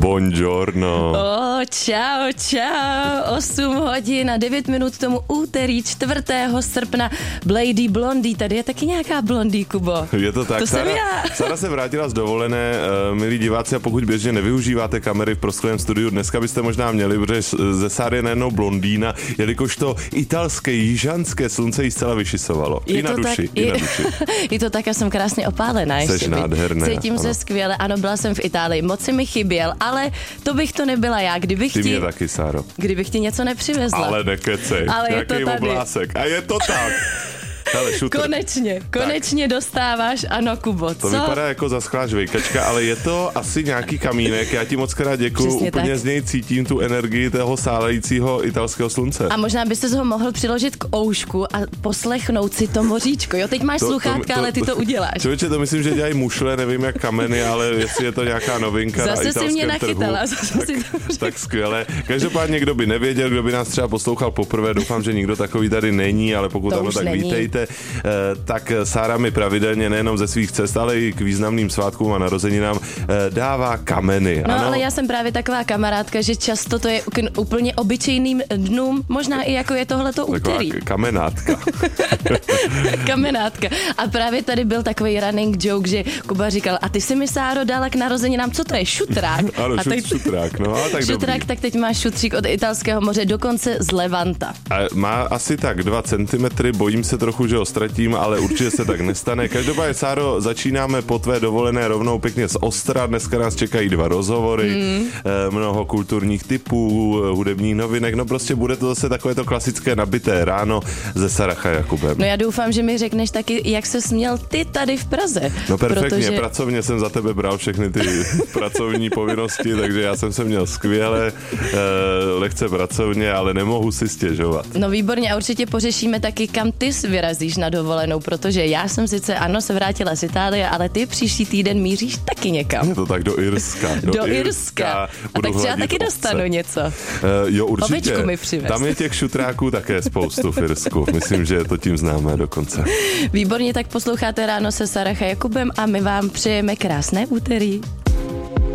Buongiorno. Čau. 8 hodin a 9 minut tomu úterý 4. srpna. Blady Blondie, tady je taky nějaká blondie, Kubo. Je to tak. To jsem já. Sara se vrátila z dovolené, milí diváci, a pokud běžně nevyužíváte kamery v proskleném studiu, dneska byste možná měli, protože ze Sary je najednou blondýna, jelikož to italské jižanské slunce jí zcela vyšisovalo. I na duši. Je to tak, já jsem krásně opálená. Jseš nádherná. Cítím se skvěle, ano, byla jsem v Itálii, moc si mi chyběl, ale to bych to nebyla já, Ty mě taky, Sáro. Kdybych ti něco nepřivezla. Ale nekecej, nějaký oblásek. A je to tak. Hele, konečně dostáváš, ano, Kubo, co? To vypadá jako zaschlá žvejkačka, ale je to asi nějaký kamínek, já ti moc krát děkuju, přesně úplně tak. Z něj cítím tu energii toho sálejícího italského slunce. A možná byste ho mohl přiložit k oušku a poslechnout si to moříčko. Jo, teď máš sluchátka, ale ty to uděláš. Člověče, to myslím, že dělají mušle, nevím jak kameny, ale jestli je to nějaká novinka zase na italském si mě trhu, nachytala. tak skvěle. Každopádně, kdo by nevěděl, kdo by nás třeba poslouchal poprvé, doufám, že nikdo takový tady není, ale pokud to ano, tak není. vítejte. Tak Sára mi pravidelně nejenom ze svých cest, ale i k významným svátkům a narozeninám dává kameny. No, ano? ale já jsem právě taková kamarádka, že často to je k úplně obyčejným dnům, možná i jako je tohleto úterý. Taková kamenátka. Kamenátka. A právě tady byl takový running joke, že Kuba říkal, a ty si mi, Sáro, dala k narozeninám, co to je, šutrák? Ano, šutrák, no, ale tak šutrák, dobrý. tak teď máš šutřík od italského moře, dokonce z Levanta. A má asi tak 2 centimetry, bojím se trochu, že ho ztratím, ale určitě se tak nestane. Každopádně, Sáro, začínáme po tvé dovolené rovnou pěkně z Ostra. Dneska nás čekají 2 rozhovory, mnoho kulturních typů, hudebních novinek, no prostě bude to zase takové to klasické nabité ráno ze Saracha Jakubem. No já doufám, že mi řekneš taky, jak se směl ty tady v Praze. No perfektně, protože... pracovně jsem za tebe bral všechny ty pracovní povinnosti, takže já jsem se měl skvěle, lehce pracovně, ale nemohu si stěžovat. No výborně, a určitě pořešíme taky, kam ty vyrazíš na dovolenou, protože já jsem sice, ano, se vrátila z Itálie, ale ty příští týden míříš taky někam. Je to tak do Irska. Do Irska. A tak třeba taky dostanu něco. Jo, určitě. Ovečku mi přivez. Tam je těch šutráků také spoustu v Irsku. Myslím, že je to tím známé dokonce. Výborně, tak posloucháte Ráno se Saracha Jakubem a my vám přejeme krásné úterý.